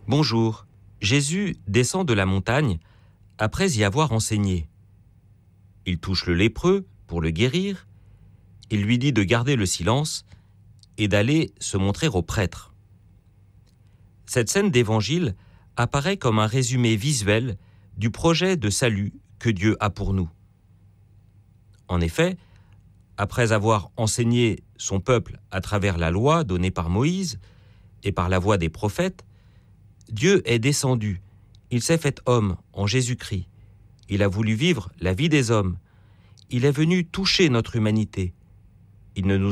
Bonjour, Jésus descend de la montagne après y avoir enseigné. Il touche le lépreux pour le guérir, il lui dit de garder le silence et d'aller se montrer au prêtre. Cette scène d'évangile apparaît comme un résumé visuel du projet de salut que Dieu a pour nous. En effet, après avoir enseigné son peuple à travers la loi donnée par Moïse et par la voix des prophètes, Dieu est descendu, il s'est fait homme en Jésus-Christ. Il a voulu vivre la vie des hommes. Il est venu toucher notre humanité. Il ne nous